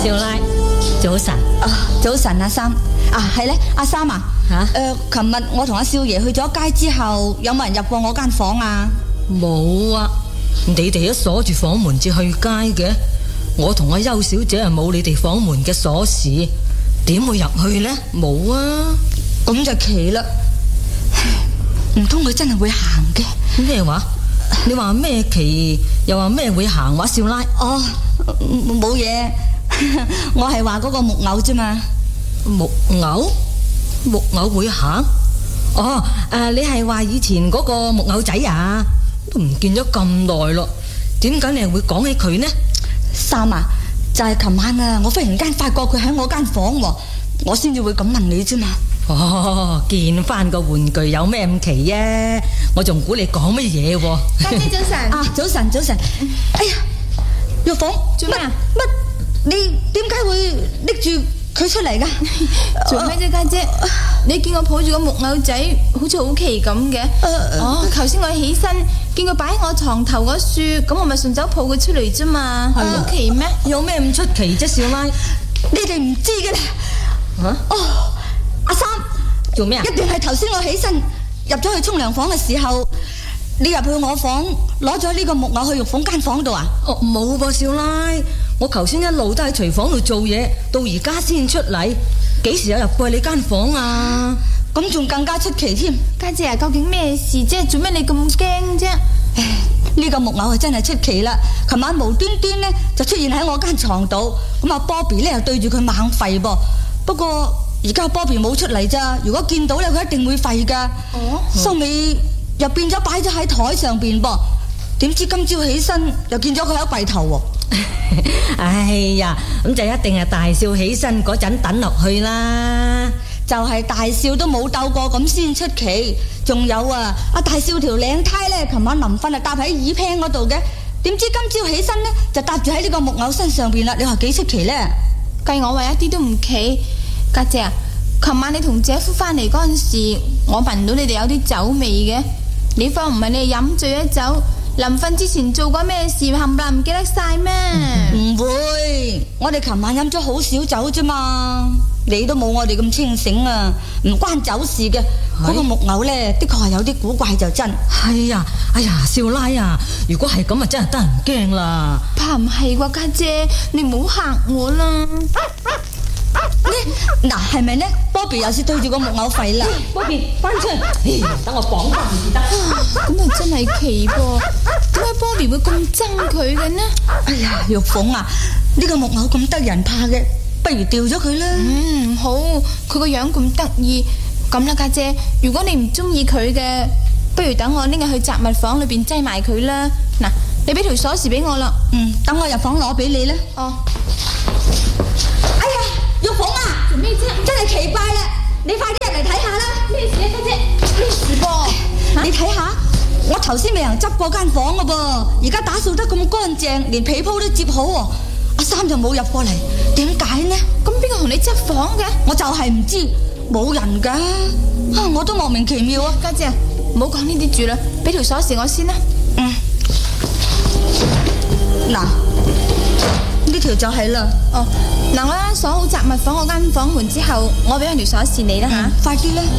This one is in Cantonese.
少奶，早晨。 早晨，阿三。係咧，阿三啊。琴日我同阿少爺去咗街之後，有冇人入過我間房啊？ 冇啊，你哋都鎖住房門至去街嘅。我同阿邱小姐係冇你哋房門嘅鎖匙，點會入去呢？冇啊。 咁就奇啦，唔通佢真係會行嘅？ 咩話？你話咩奇？又話咩會行話？少奶。 冇嘢，我係話嗰個木偶啫嘛。 木偶？木偶會行？你係話以前嗰個木偶仔啊？都唔見咗咁耐咯，點解你係會講起佢呢？ 三啊，就係琴晚啊，我忽然間發覺佢喺我間房，我先至會咁問你啫嘛。 見翻個玩具有咩咁奇啊？我仲估你講乜嘢？ 家姐早晨。 早晨。哎呀，玉鳳， 做咩啊？ 乜？你點解會拎住佢出嚟噶？ 做咩啫，家姐？你見我抱住個木偶仔，好似好奇咁嘅。頭先我起身見佢擺喺我床頭嗰樹，咁我咪順手抱佢出嚟啫嘛。好奇咩？ 有咩咁出奇啫，少奶？ 你哋唔知嘅啦。阿三， 做咩啊？ 一定係頭先我起身入咗去沖涼房嘅時候，你入去我房攞咗呢個木偶去玉鳳間房度啊？ 冇噃，少奶，我頭先一路都喺廚房度做嘢，到而家先出嚟，幾時有入過你間房啊？ 咁仲更加出奇添。 家姐啊，究竟咩事啫？做咩你咁驚啫？ 呢個木偶係真係出奇啦！琴晚無端端呢就出現喺我間床度，咁阿 Bobby 呢又對住佢猛吠噃。不過而家 Bobby 冇出嚟咋，如果見到咧佢一定會吠噶。收尾又變咗擺咗喺台上邊噃，點知今朝起身又見咗佢喺櫃頭喎。 哎呀，咁就一定係大少起身嗰陣等落去啦。 就係大少都冇鬥過咁先出奇。仲有啊，阿大少條領呔咧，琴晚臨瞓啊搭喺耳屏嗰度嘅，點知今朝起身呢就搭住喺呢個木偶身上邊啦。你話幾出奇呢？ 計我話一啲都唔奇。家姐啊，琴晚你同姐夫翻嚟嗰陣時，我聞到你哋有啲酒味嘅。你方唔係你哋飲醉咗酒，臨瞓之前做過咩事，冚唪唥唔記得晒咩？ 唔會，我哋琴晚飲咗好少酒啫嘛。你都冇我哋咁清醒啊，唔關酒事嘅。嗰個木偶呢，的確係有啲古怪就真。 係啊，哎呀，少奶啊，如果係咁啊，真係得人驚啦。 怕唔係啩，家姐，你唔好嚇我啦。 嗱，係咪呢 Bobby 又是對住個木偶吠啦。 Bobby 翻出嚟，等我綁翻佢先得。 咁啊真係奇噃，點解 Bobby 會咁憎佢嘅呢？ 哎呀，玉鳳啊，呢個木偶咁得人怕嘅，不如掉咗佢啦。 唔好，佢個樣咁得意。咁啦，家姐，如果你唔中意佢嘅，不如等我拎佢去雜物房裏邊擠埋佢啦。嗱，你俾條鎖匙俾我啦。 等我入房攞俾你啦。哎呀，玉鳳啊， 做咩啫？ 真係奇怪啦，你快啲入嚟睇下啦。 咩事啊，家姐？咩事噃？ 你睇下，我頭先未人執過間房噶噃，而家打掃得咁乾淨，連被鋪都摺好喎。阿三就冇入過嚟，點解呢？ 咁邊個同你執房嘅？ 我就係唔知，冇人噶。我都莫名其妙啊。 家姐，唔好講呢啲住啦，俾條鎖匙我先啦。 嗱，呢條就係啦。 嗱，我鎖好雜物房嗰間房門之後，我俾條鎖匙你啦吓。 快啲啦。